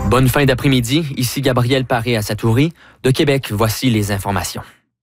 Bonne fin d'après-midi, ici Gabriel Paré à Satouri. De Québec, voici les informations.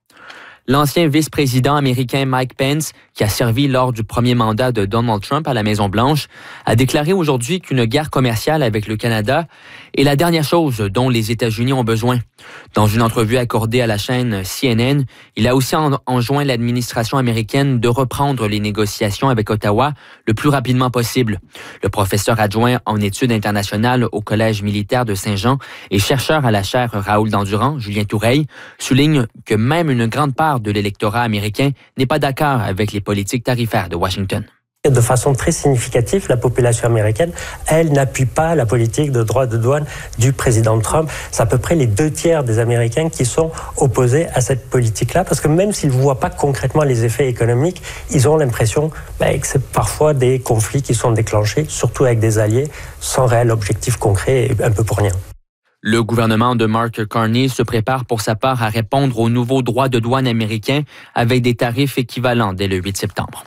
L'ancien vice-président américain Mike Pence, qui a servi lors du premier mandat de Donald Trump à la Maison-Blanche, a déclaré aujourd'hui qu'une guerre commerciale avec le Canada est la dernière chose dont les États-Unis ont besoin. Dans une entrevue accordée à la chaîne CNN, il a aussi enjoint l'administration américaine de reprendre les négociations avec Ottawa le plus rapidement possible. Le professeur adjoint en études internationales au Collège militaire de Saint-Jean et chercheur à la chaire Raoul d'Endurant, Julien Toureille, souligne que même une grande part de l'électorat américain n'est pas d'accord avec les politiques tarifaires de Washington. De façon très significative, la population américaine, elle n'appuie pas la politique de droits de douane du président Trump. C'est à peu près les 2/3 des Américains qui sont opposés à cette politique-là, parce que même s'ils ne voient pas concrètement les effets économiques, ils ont l'impression que c'est parfois des conflits qui sont déclenchés, surtout avec des alliés, sans réel objectif concret et un peu pour rien. Le gouvernement de Mark Carney se prépare pour sa part à répondre aux nouveaux droits de douane américains avec des tarifs équivalents dès le 8 septembre.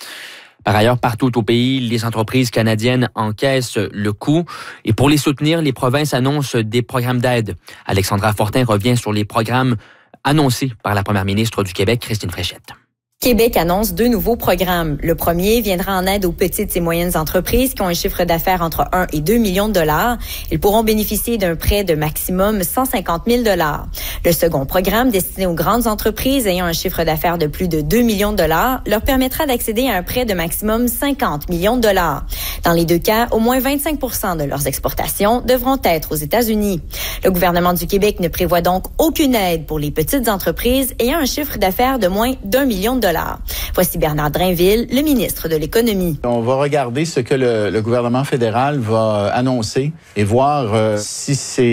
Par ailleurs, partout au pays, les entreprises canadiennes encaissent le coût et pour les soutenir, les provinces annoncent des programmes d'aide. Alexandra Fortin revient sur les programmes annoncés par la première ministre du Québec, Christine Fréchette. Québec annonce 2 nouveaux programmes. Le premier viendra en aide aux petites et moyennes entreprises qui ont un chiffre d'affaires entre 1 et 2 millions de dollars. Ils pourront bénéficier d'un prêt de maximum 150 000 $. Le second programme, destiné aux grandes entreprises ayant un chiffre d'affaires de plus de 2 millions de dollars, leur permettra d'accéder à un prêt de maximum 50 millions de dollars. Dans les deux cas, au moins 25 % de leurs exportations devront être aux États-Unis. Le gouvernement du Québec ne prévoit donc aucune aide pour les petites entreprises ayant un chiffre d'affaires de moins d'1 million de dollars. Voici Bernard Drainville, le ministre de l'Économie. On va regarder ce que le gouvernement fédéral va annoncer et voir si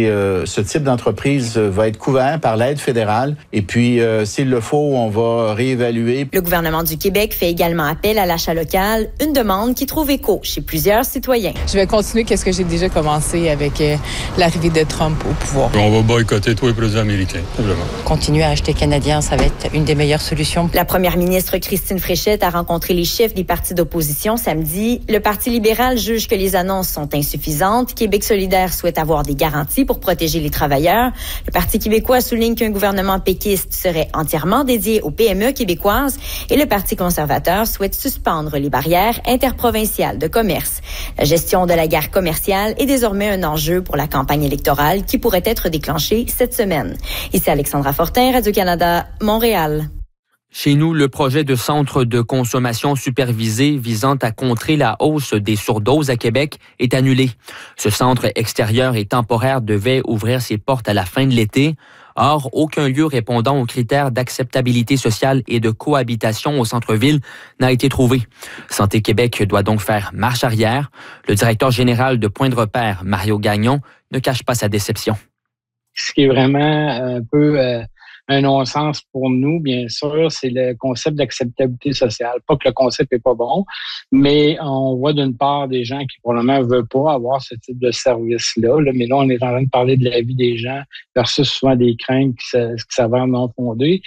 ce type d'entreprise va être couvert par l'aide fédérale. Et puis, s'il le faut, on va réévaluer. Le gouvernement du Québec fait également appel à l'achat local, une demande qui trouve écho chez plusieurs citoyens. Je vais continuer qu'est-ce que j'ai déjà commencé avec l'arrivée de Trump au pouvoir. On va boycotter tous les produits américains, simplement. Continuer à acheter canadien, ça va être une des meilleures solutions. La première ministre Christine Fréchette a rencontré les chefs des partis d'opposition samedi. Le Parti libéral juge que les annonces sont insuffisantes. Québec solidaire souhaite avoir des garanties pour protéger les travailleurs. Le Parti québécois souligne qu'un gouvernement péquiste serait entièrement dédié aux PME québécoises et le Parti conservateur souhaite suspendre les barrières interprovinciales de commerce. La gestion de la guerre commerciale est désormais un enjeu pour la campagne électorale qui pourrait être déclenchée cette semaine. Ici Alexandra Fortin, Radio-Canada, Montréal. Chez nous, le projet de centre de consommation supervisé visant à contrer la hausse des surdoses à Québec est annulé. Ce centre extérieur et temporaire devait ouvrir ses portes à la fin de l'été. Or, aucun lieu répondant aux critères d'acceptabilité sociale et de cohabitation au centre-ville n'a été trouvé. Santé Québec doit donc faire marche arrière. Le directeur général de Point de repère, Mario Gagnon, ne cache pas sa déception. Ce qui est vraiment un peu un non-sens pour nous, bien sûr, c'est le concept d'acceptabilité sociale. Pas que le concept est pas bon, mais on voit d'une part des gens qui probablement ne veulent pas avoir ce type de service-là. Mais là, on est en train de parler de la vie des gens versus souvent des craintes qui s'avèrent non fondées.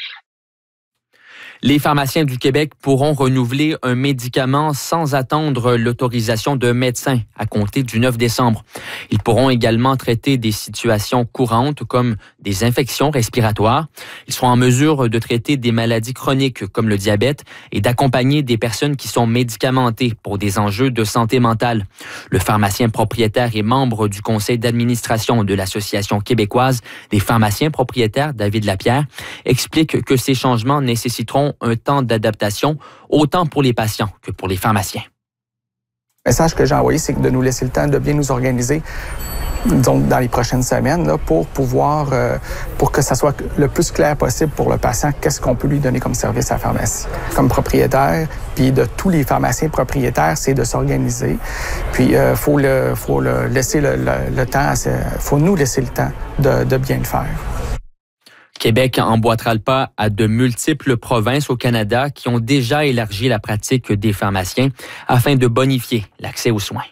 Les pharmaciens du Québec pourront renouveler un médicament sans attendre l'autorisation d'un médecin à compter du 9 décembre. Ils pourront également traiter des situations courantes comme des infections respiratoires. Ils seront en mesure de traiter des maladies chroniques comme le diabète et d'accompagner des personnes qui sont médicamentées pour des enjeux de santé mentale. Le pharmacien propriétaire et membre du conseil d'administration de l'Association québécoise des pharmaciens propriétaires, David Lapierre, explique que ces changements nécessiteront un temps d'adaptation, autant pour les patients que pour les pharmaciens. Le message que j'ai envoyé, c'est de nous laisser le temps de bien nous organiser, donc dans les prochaines semaines, là, pour pouvoir, pour que ça soit le plus clair possible pour le patient, qu'est-ce qu'on peut lui donner comme service à la pharmacie. Comme propriétaire, puis de tous les pharmaciens propriétaires, c'est de s'organiser. Puis, faut laisser le temps, faut nous laisser le temps de bien le faire. Québec emboîtera le pas à de multiples provinces au Canada qui ont déjà élargi la pratique des pharmaciens afin de bonifier l'accès aux soins.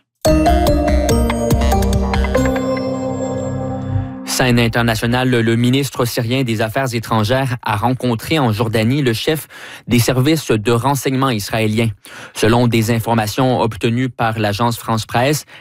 Scène internationale, le ministre syrien des Affaires étrangères a rencontré en Jordanie le chef des services de renseignement israéliens. Selon des informations obtenues par l'agence France-Presse,